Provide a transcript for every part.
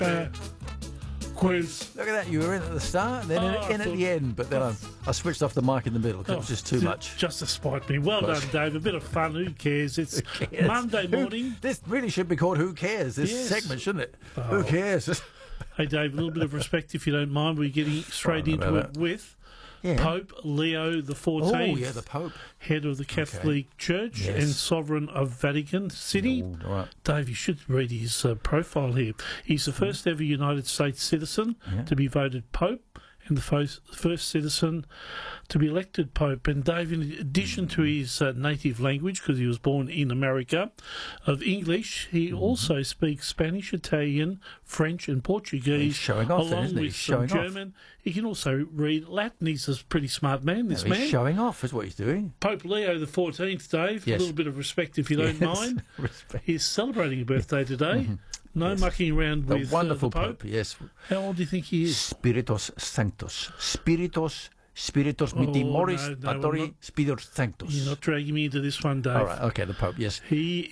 quiz. Look at that, you were in at the start, then in at the end, but then I switched off the mic in the middle because it was just too much. Just to spite me. Well done, Dave. A bit of fun. Who cares? It's Monday morning. This really should be called Who Cares, this segment, shouldn't it? Who cares? Hey, Dave, a little bit of respect, if you don't mind. We're getting straight into it with Pope Leo XIV. Oh, yeah, the Pope. Head of the Catholic Church and Sovereign of Vatican City. Oh, right. Dave, you should read his profile here. He's the first ever United States citizen to be voted Pope and the first citizen to be elected Pope. And Dave, in addition to his native language, because he was born in America, of English, he also speaks Spanish, Italian, French and Portuguese, He's showing off, along isn't he? with He's showing German. off. He can also read Latin. He's a pretty smart man, this man. He's showing off is what he's doing. Pope Leo XIV, Dave, a little bit of respect if you don't mind. Respect. He's celebrating a birthday today. No mucking around with the wonderful the Pope. Yes. How old do you think he is? Spiritus Sanctus. Spiritus Mitimoris Patori Spiritus Sanctus. You're not dragging me into this one, Dave. All right, okay, the Pope, yes. He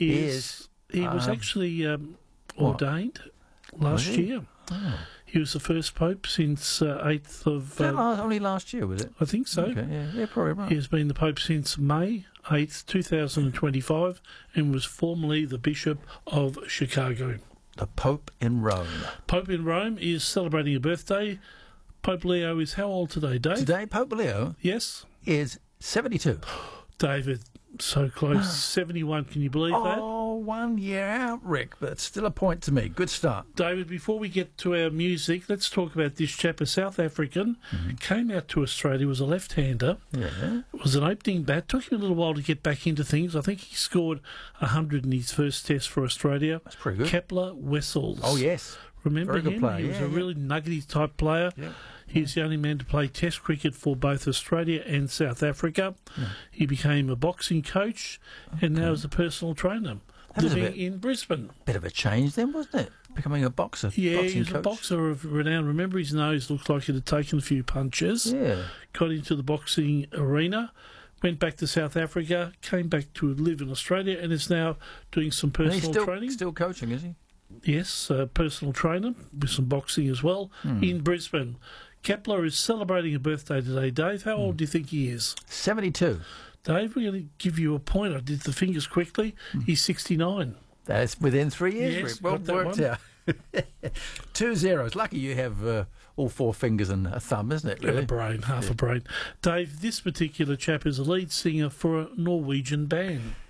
was actually ordained last year. Oh. He was the first Pope since 8th of... only last year, was it? I think so. Okay, yeah, probably right. He has been the Pope since May 8th, 2025, and was formerly the Bishop of Chicago. The Pope in Rome. Pope in Rome is celebrating a birthday. Pope Leo is how old today, Dave? Today, Pope Leo is 72. David, so close. 71, can you believe that? Oh, 1 year out, Rick, but it's still a point to me. Good start. David, before we get to our music, let's talk about this chap, a South African, came out to Australia, was a left-hander, was an opening bat, took him a little while to get back into things. I think he scored 100 in his first test for Australia. That's pretty good. Kepler Wessels. Oh, yes. Remember Very good him? player. He was a really nuggety type player. Yeah. He's the only man to play Test cricket for both Australia and South Africa. Yeah. He became a boxing coach and now is a personal trainer living in Brisbane. Bit of a change then, wasn't it? Becoming a boxer. Yeah, he was coach. a boxer of renown. Remember, his nose looked like it had taken a few punches. Yeah. Got into the boxing arena. Went back to South Africa, came back to live in Australia, and is now doing some personal training. Still coaching, is he? Yes, personal trainer with some boxing as well in Brisbane. Kepler is celebrating a birthday today, Dave. How old do you think he is? 72. Dave, we're going to give you a point. I did the fingers quickly. He's 69. That's within 3 years, yes, Rick. Well worked out. 2 zeros. Lucky you have all 4 fingers and a thumb, isn't it? Really? And a brain, half a brain. Dave, this particular chap is a lead singer for a Norwegian band.